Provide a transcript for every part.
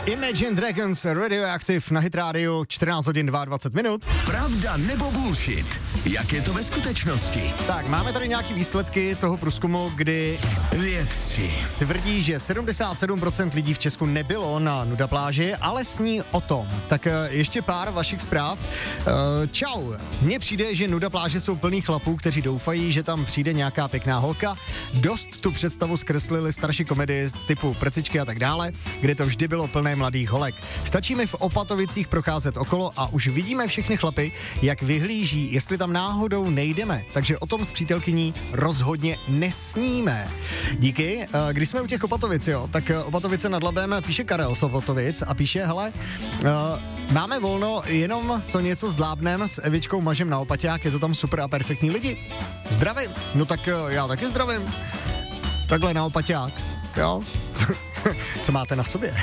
Imagine Dragons Radioactive na Hit Radio 14 hodin 22 minut. Pravda nebo bullshit? Jak je to ve skutečnosti? Tak, máme tady nějaký výsledky toho průzkumu, kdy Vědci tvrdí, že 77% lidí v Česku nebylo na nuda pláži, ale sní o tom. Tak ještě pár vašich zpráv. Čau. Mně přijde, že nuda pláže jsou plný chlapů, kteří doufají, že tam přijde nějaká pěkná holka. Dost tu představu zkreslili starší komedie typu Prcičky a tak dále, kde to vždy bylo plné mladých holek. Stačí mi v Opatovicích procházet okolo a už vidíme všechny chlapy, jak vyhlíží, jestli tam náhodou nejdeme. Takže o tom s přítelkyní rozhodně nesníme. Díky. Když jsme u těch Opatovic, jo, tak Opatovice nad Labem píše Karel z Opatovic a píše, hele, máme volno, jenom co něco zdlábnem s Evičkou Mažem na Opaťák, je to tam super a perfektní lidi. Zdravím. No tak já taky zdravím. Takhle na Opaťák, jo. Co máte na sobě?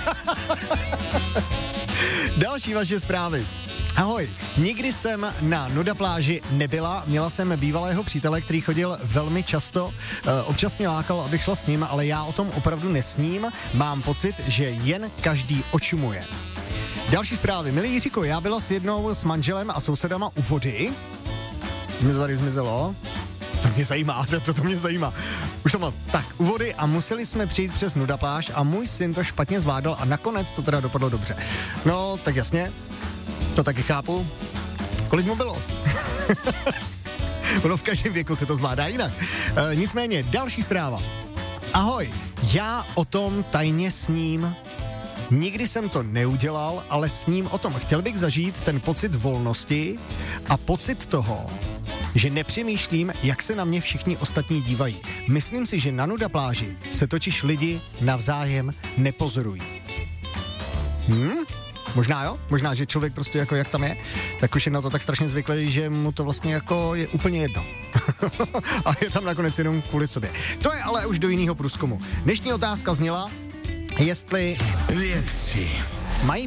Další vaše zprávy. Ahoj, nikdy jsem na nuda pláži nebyla, měla jsem bývalého přítele, který chodil velmi často, občas mě lákal, abych šla s ním, ale já o tom opravdu nesním, mám pocit, že jen každý očumuje. Další zprávy. Milý Jiříko, já byla s manželem a sousedama u vody. Mi to tady zmizelo. To mě zajímá, to mě zajímá. Už to mám. Tak, u vody a museli jsme přijít přes nuda pláž a můj syn to špatně zvládl a nakonec to teda dopadlo dobře. No, tak jasně, to taky chápu. Kolik mu bylo? Ono v každém věku se to zvládá jinak. Nicméně, další zpráva. Ahoj, já o tom tajně sním. Nikdy jsem to neudělal, ale sním o tom. Chtěl bych zažít ten pocit volnosti a pocit toho, že nepřemýšlím, jak se na mě všichni ostatní dívají. Myslím si, že na nuda pláži se totiž lidi navzájem nepozorují. Možná jo, možná, že člověk prostě jako jak tam je, tak už je na to tak strašně zvyklý, že mu to vlastně jako je úplně jedno. A je tam nakonec jenom kvůli sobě. To je ale už do jiného průzkumu. Dnešní otázka zněla, jestli vědci mají